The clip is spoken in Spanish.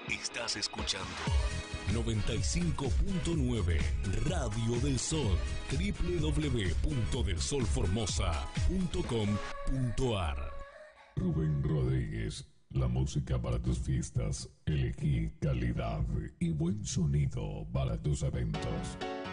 Estás escuchando 95.9 Radio del Sol, www.delsolformosa.com.ar. Rubén Rodríguez, la música para tus fiestas. Elegí calidad y buen sonido para tus eventos.